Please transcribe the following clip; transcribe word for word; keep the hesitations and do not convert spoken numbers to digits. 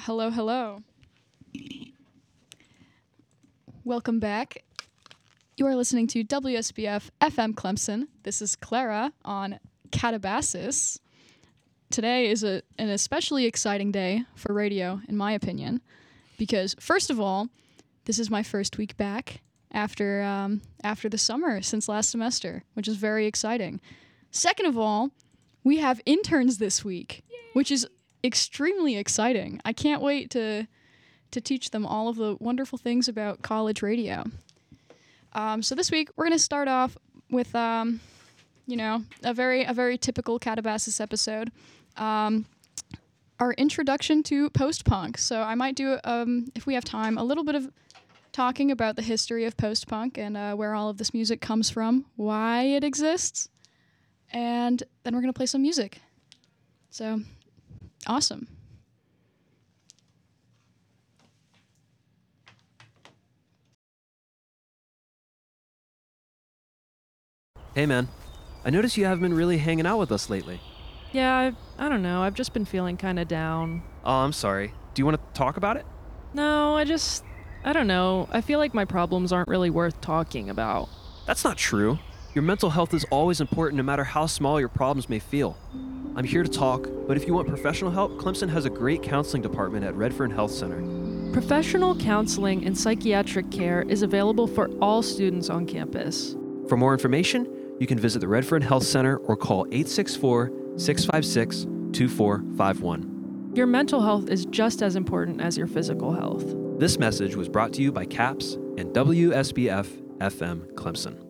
Hello, hello. Welcome back. You are listening to W S B F F M Clemson. This is Clara on Calabasas. Today is a, an especially exciting day for radio, in my opinion, because first of all, this is my first week back after um, after the summer since last semester, which is very exciting. Second of all, we have interns this week, Yay. Which is extremely exciting. I can't wait to to teach them all of the wonderful things about college radio. Um, so this week we're going to start off with, um, you know, a very a very typical Calabasas episode, um, our introduction to post-punk. So I might do, um, if we have time, a little bit of talking about the history of post-punk and uh, where all of this music comes from, why it exists, and then we're going to play some music. So, awesome. Hey man, I noticed you haven't been really hanging out with us lately. Yeah, I, I don't know. I've just been feeling kind of down. Oh, I'm sorry. Do you want to talk about it? No, I just, I don't know. I feel like my problems aren't really worth talking about. That's not true. Your mental health is always important no matter how small your problems may feel. I'm here to talk, but if you want professional help, Clemson has a great counseling department at Redfern Health Center. Professional counseling and psychiatric care is available for all students on campus. For more information, you can visit the Redfern Health Center or call eight six four, six five six, two four five one. Your mental health is just as important as your physical health. This message was brought to you by CAPS and W S B F F M Clemson.